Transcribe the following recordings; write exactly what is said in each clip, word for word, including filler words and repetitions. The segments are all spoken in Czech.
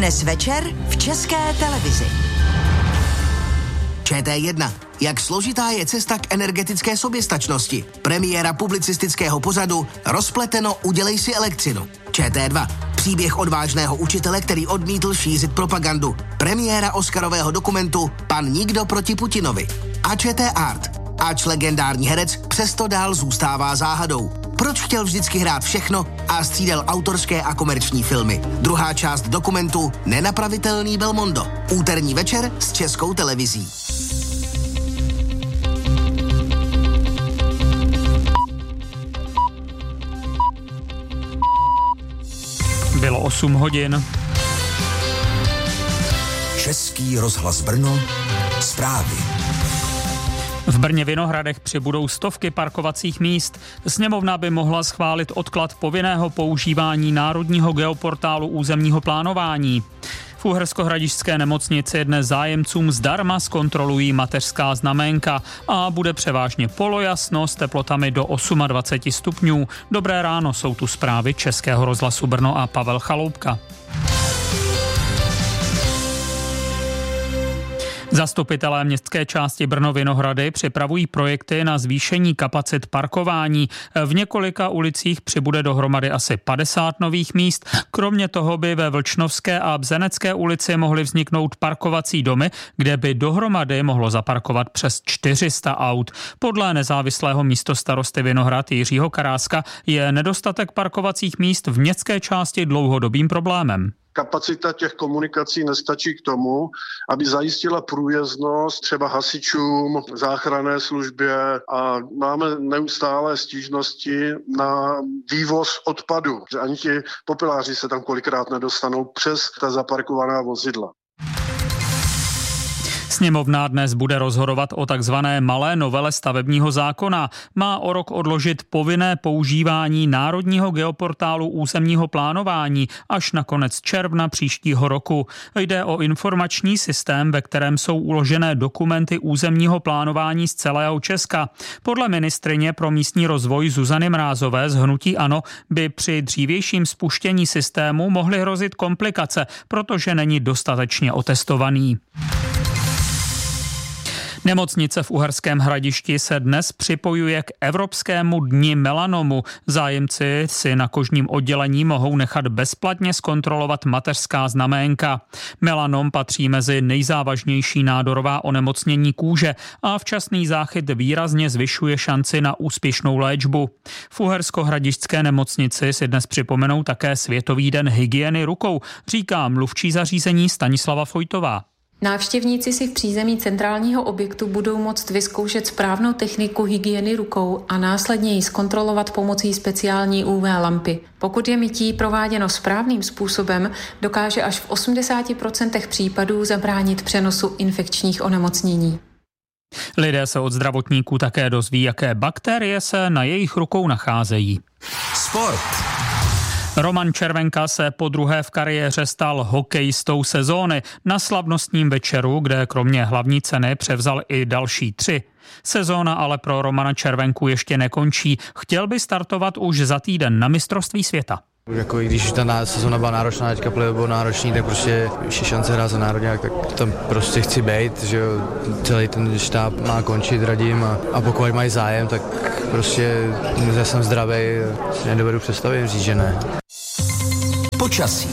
Dnes večer v České televizi. Č T jedna. Jak složitá je cesta k energetické soběstačnosti? Premiéra publicistického pořadu Rozpleteno, udělej si elektřinu. Č T dva. Příběh odvážného učitele, který odmítl šířit propagandu. Premiéra oscarového dokumentu Pan nikdo proti Putinovi. A Č T Art. Ač legendární herec přesto dál zůstává záhadou. Proč chtěl vždycky hrát všechno a střídal autorské a komerční filmy? Druhá část dokumentu Nenapravitelný Belmondo. Úterní večer s Českou televizí. Bylo osm hodin. Český rozhlas Brno. Zprávy. V Brně Vinohradech přibudou stovky parkovacích míst. Sněmovna by mohla schválit odklad povinného používání Národního geoportálu územního plánování. V Uherskohradišťské nemocnici dnes zájemcům zdarma zkontrolují mateřská znaménka a bude převážně polojasno s teplotami do dvacet osm stupňů. Dobré ráno, jsou tu zprávy Českého rozhlasu Brno a Pavel Chaloupka. Zastupitelé městské části Brno Vinohrady připravují projekty na zvýšení kapacit parkování. V několika ulicích přibude dohromady asi padesát nových míst. Kromě toho by ve Vlčnovské a Bzenecké ulici mohly vzniknout parkovací domy, kde by dohromady mohlo zaparkovat přes čtyři sta aut. Podle nezávislého místostarosty Vinohrad Jiřího Karáska je nedostatek parkovacích míst v městské části dlouhodobým problémem. Kapacita těch komunikací nestačí k tomu, aby zajistila průjezdnost třeba hasičům, záchranné službě a máme neustále stížnosti na vývoz odpadu, že ani ti popeláři se tam kolikrát nedostanou přes ta zaparkovaná vozidla. Sněmovna dnes bude rozhodovat o takzvané malé novele stavebního zákona. Má o rok odložit povinné používání Národního geoportálu územního plánování až na konec června příštího roku. Jde o informační systém, ve kterém jsou uložené dokumenty územního plánování z celého Česka. Podle ministryně pro místní rozvoj Zuzany Mrázové z hnutí ANO by při dřívějším spuštění systému mohly hrozit komplikace, protože není dostatečně otestovaný. Nemocnice v Uherském Hradišti se dnes připojuje k Evropskému dni melanomu. Zájemci si na kožním oddělení mohou nechat bezplatně zkontrolovat mateřská znaménka. Melanom patří mezi nejzávažnější nádorová onemocnění kůže a včasný záchyt výrazně zvyšuje šanci na úspěšnou léčbu. V Uherskohradišťské nemocnici si dnes připomenou také Světový den hygieny rukou, říká mluvčí zařízení Stanislava Fojtová. Návštěvníci si v přízemí centrálního objektu budou moct vyzkoušet správnou techniku hygieny rukou a následně ji zkontrolovat pomocí speciální U V lampy. Pokud je mytí prováděno správným způsobem, dokáže až v osmdesáti procentech případů zabránit přenosu infekčních onemocnění. Lidé se od zdravotníků také dozví, jaké bakterie se na jejich rukou nacházejí. Sport. Roman Červenka se po druhé v kariéře stal hokejistou sezóny na slavnostním večeru, kde kromě hlavní ceny převzal i další tři. Sezóna ale pro Romana Červenku ještě nekončí. Chtěl by startovat už za týden na mistrovství světa. Jako i když ta sezona byla náročná, teďka play byl náročný, tak prostě je šance hrát za národňák, tak tam prostě chci být, že jo, celý ten štáb má končit, radím a, a pokud mají zájem, tak prostě já jsem zdravý, nedovedu představit říct, že ne. Počasí.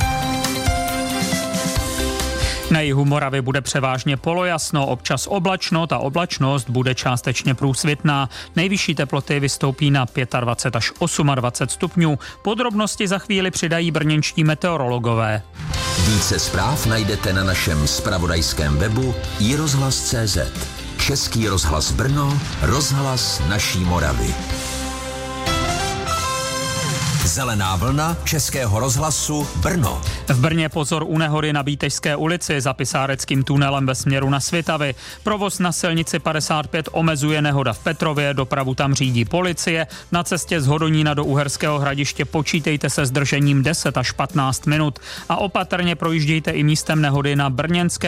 Na jihu Moravy bude převážně polojasno, občas oblačno, ta oblačnost bude částečně průsvitná. Nejvyšší teploty vystoupí na dvacet pět až dvacet osm stupňů. Podrobnosti za chvíli přidají brněnští meteorologové. Více zpráv najdete na našem zpravodajském webu i rozhlas tečka cé zet. Český rozhlas Brno, rozhlas naší Moravy. Zelená vlna Českého rozhlasu Brno. V Brně pozor u nehody na Bítešské ulici za Pisáreckým tunelem ve směru na Svitavy. Provoz na silnici padesát pět omezuje nehoda v Petrově, dopravu tam řídí policie. Na cestě z Hodonína do Uherského Hradiště počítejte se zdržením deset až patnáct minut a opatrně projíždějte i místem nehody na brněnské